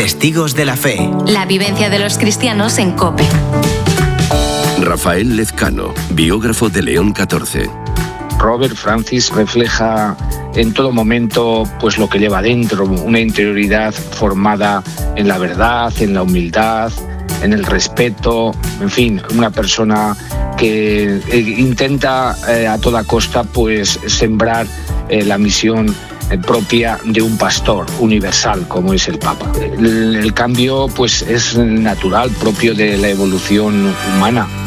Testigos de la Fe. La vivencia de los cristianos en COPE. Rafael Lezcano, biógrafo de León XIV. Robert Francis refleja en todo momento pues lo que lleva dentro, una interioridad formada en la verdad, en la humildad, en el respeto, en fin, una persona que intenta a toda costa pues sembrar la misión propia de un pastor universal como es el Papa. El cambio pues es natural, propio de la evolución humana.